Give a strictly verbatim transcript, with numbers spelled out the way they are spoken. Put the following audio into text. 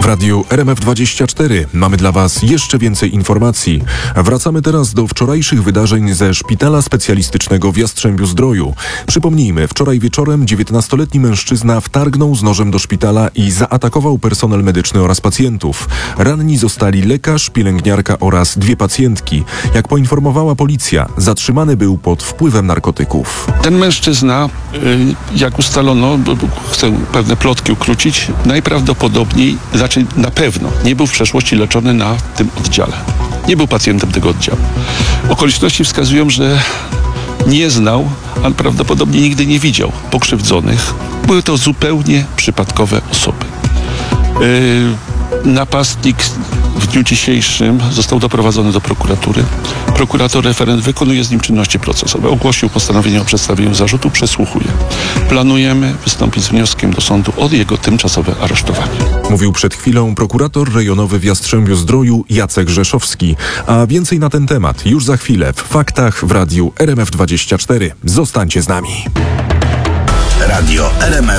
W radiu R M F dwadzieścia cztery mamy dla Was jeszcze więcej informacji. Wracamy teraz do wczorajszych wydarzeń ze Szpitala Specjalistycznego w Jastrzębiu-Zdroju. Przypomnijmy, wczoraj wieczorem dziewiętnastoletni mężczyzna wtargnął z nożem do szpitala i zaatakował personel medyczny oraz pacjentów. Ranni zostali lekarz, pielęgniarka oraz dwie pacjentki. Jak poinformowała policja, zatrzymany był pod wpływem narkotyków. Ten mężczyzna, jak ustalono, bo chcę pewne plotki ukrócić, najprawdopodobniej, znaczy na pewno nie był w przeszłości leczony na tym oddziale. Nie był pacjentem tego oddziału. Okoliczności wskazują, że nie znał, a prawdopodobnie nigdy nie widział pokrzywdzonych. Były to zupełnie przypadkowe osoby. Yy, napastnik w dniu dzisiejszym został doprowadzony do prokuratury. Prokurator referent wykonuje z nim czynności procesowe. Ogłosił postanowienie o przedstawieniu zarzutu, przesłuchuje. Planujemy wystąpić z wnioskiem do sądu o jego tymczasowe aresztowanie. Mówił przed chwilą prokurator rejonowy w Jastrzębiu-Zdroju Jacek Rzeszowski. A więcej na ten temat już za chwilę w Faktach w radiu R M F dwadzieścia cztery. Zostańcie z nami. Radio R M F